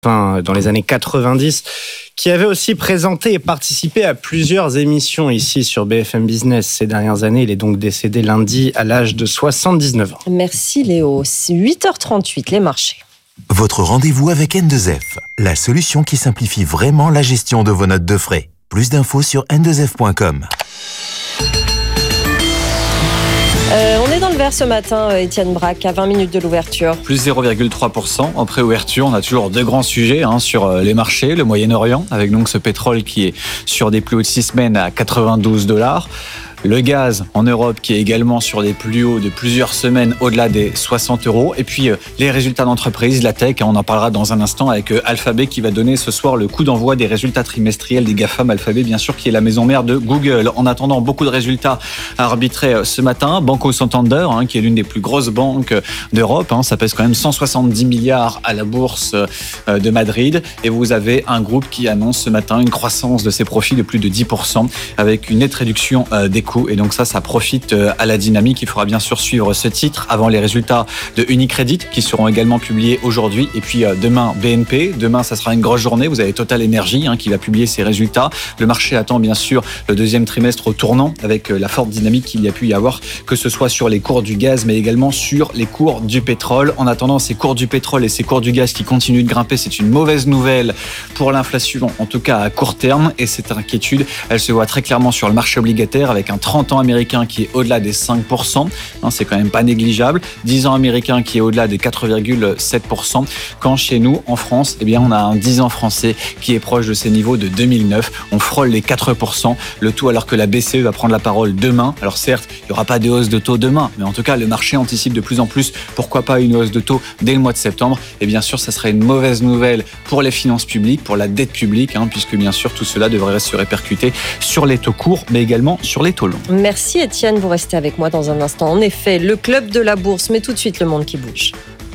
dans les années 90, qui avait aussi présenté et participé à plusieurs émissions ici sur BFM Business ces dernières années. Il est donc décédé lundi à l'âge de 79 ans. Merci Léo. C'est 8h38, les marchés. Votre rendez-vous avec N2F, la solution qui simplifie vraiment la gestion de vos notes de frais. Plus d'infos sur n2f.com. On est dans le vert ce matin, Étienne Braque, à 20 minutes de l'ouverture. Plus 0,3% en préouverture. On a toujours deux grands sujets sur les marchés. Le Moyen-Orient, avec donc ce pétrole qui est sur des plus hauts de 6 semaines à $92. Le gaz en Europe qui est également sur des plus hauts de plusieurs semaines au-delà des 60 €. Et puis les résultats d'entreprise, la tech, on en parlera dans un instant avec Alphabet qui va donner ce soir le coup d'envoi des résultats trimestriels des GAFAM. Alphabet bien sûr qui est la maison mère de Google. En attendant, beaucoup de résultats à arbitrer ce matin. Banco Santander qui est l'une des plus grosses banques d'Europe. Ça pèse quand même 170 milliards à la bourse de Madrid. Et vous avez un groupe qui annonce ce matin une croissance de ses profits de plus de 10% avec une nette réduction des coûts. Et donc ça profite à la dynamique. Il faudra bien sûr suivre ce titre avant les résultats de Unicredit qui seront également publiés aujourd'hui. Et puis demain, BNP. Demain, ça sera une grosse journée. Vous avez Total Energy qui va publier ses résultats. Le marché attend bien sûr le deuxième trimestre au tournant avec la forte dynamique qu'il y a pu y avoir, que ce soit sur les cours du gaz, mais également sur les cours du pétrole. En attendant, ces cours du pétrole et ces cours du gaz qui continuent de grimper, c'est une mauvaise nouvelle pour l'inflation, en tout cas à court terme. Et cette inquiétude, elle se voit très clairement sur le marché obligataire avec un 30 ans américain qui est au-delà des 5%, c'est quand même pas négligeable. 10 ans américain qui est au-delà des 4,7%. Quand chez nous, en France, on a un 10 ans français qui est proche de ces niveaux de 2009. On frôle les 4%, le tout alors que la BCE va prendre la parole demain. Alors certes, il n'y aura pas de hausse de taux demain, mais en tout cas, le marché anticipe de plus en plus, pourquoi pas une hausse de taux dès le mois de septembre. Et bien sûr, ça serait une mauvaise nouvelle pour les finances publiques, pour la dette publique, puisque bien sûr, tout cela devrait se répercuter sur les taux courts, mais également sur les taux longs. Merci Étienne, vous restez avec moi dans un instant. En effet, le club de la bourse, mais tout de suite le monde qui bouge.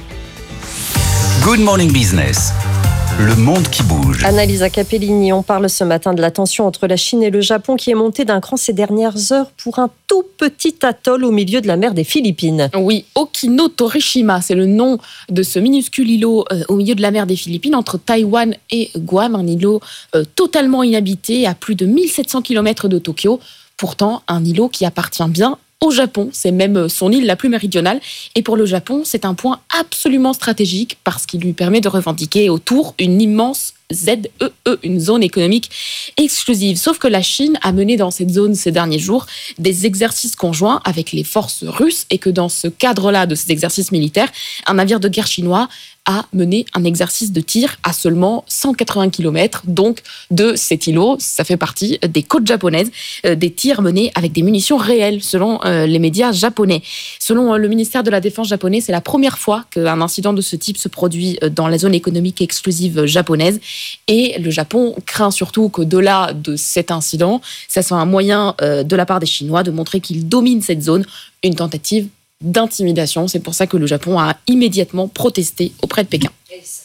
Good Morning Business. Le monde qui bouge. Annalisa Capellini, on parle ce matin de la tension entre la Chine et le Japon qui est montée d'un cran ces dernières heures pour un tout petit atoll au milieu de la mer des Philippines. Oui, Okino-Torishima, c'est le nom de ce minuscule îlot au milieu de la mer des Philippines, entre Taïwan et Guam, un îlot totalement inhabité à plus de 1700 km de Tokyo. Pourtant, un îlot qui appartient bien au Japon, c'est même son île la plus méridionale. Et pour le Japon, c'est un point absolument stratégique parce qu'il lui permet de revendiquer autour une immense ZEE, une zone économique exclusive. Sauf que la Chine a mené dans cette zone ces derniers jours des exercices conjoints avec les forces russes et que dans ce cadre-là de ces exercices militaires, un navire de guerre chinois a mené un exercice de tir à seulement 180 km, donc de cet îlot. Ça fait partie des côtes japonaises, des tirs menés avec des munitions réelles, selon les médias japonais. Selon le ministère de la Défense japonais, c'est la première fois qu'un incident de ce type se produit dans la zone économique exclusive japonaise. Et le Japon craint surtout qu'au-delà de cet incident, ça soit un moyen de la part des Chinois de montrer qu'ils dominent cette zone, une tentative d'intimidation. C'est pour ça que le Japon a immédiatement protesté auprès de Pékin.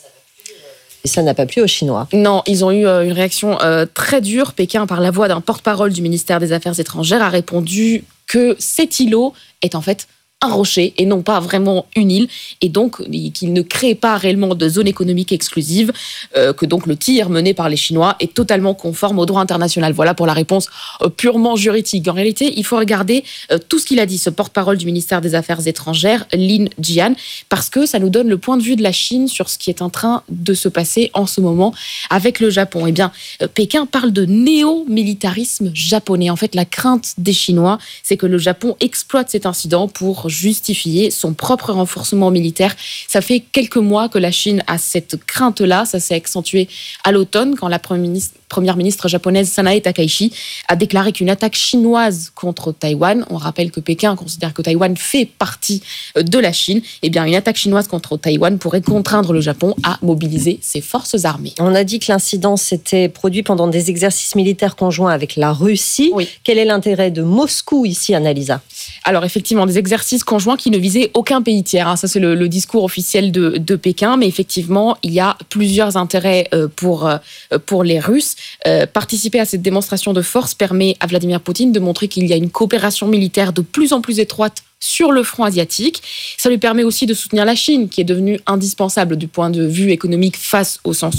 Et ça n'a pas plu aux Chinois. Non, ils ont eu une réaction très dure. Pékin, par la voix d'un porte-parole du ministère des Affaires étrangères, a répondu que cet îlot est en fait un rocher et non pas vraiment une île, et donc qu'il ne crée pas réellement de zone économique exclusive, que donc le tir mené par les Chinois est totalement conforme au droit international. Voilà pour la réponse purement juridique. En réalité, il faut regarder tout ce qu'il a dit, ce porte-parole du ministère des Affaires étrangères, Lin Jian, parce que ça nous donne le point de vue de la Chine sur ce qui est en train de se passer en ce moment avec le Japon. Eh bien, Pékin parle de néo-militarisme japonais. En fait, la crainte des Chinois, c'est que le Japon exploite cet incident pour justifier son propre renforcement militaire. Ça fait quelques mois que la Chine a cette crainte-là. Ça s'est accentué à l'automne quand la première ministre japonaise Sanae Takaichi a déclaré qu'une attaque chinoise contre Taïwan, on rappelle que Pékin considère que Taïwan fait partie de la Chine, eh bien une attaque chinoise contre Taïwan pourrait contraindre le Japon à mobiliser ses forces armées. On a dit que l'incident s'était produit pendant des exercices militaires conjoints avec la Russie. Oui. Quel est l'intérêt de Moscou ici, Annalisa ? Alors effectivement, des exercices conjoints qui ne visaient aucun pays tiers. Ça, c'est le discours officiel de Pékin. Mais effectivement, il y a plusieurs intérêts pour les Russes. Participer à cette démonstration de force permet à Vladimir Poutine de montrer qu'il y a une coopération militaire de plus en plus étroite sur le front asiatique. Ça lui permet aussi de soutenir la Chine, qui est devenue indispensable du point de vue économique face aux sanctions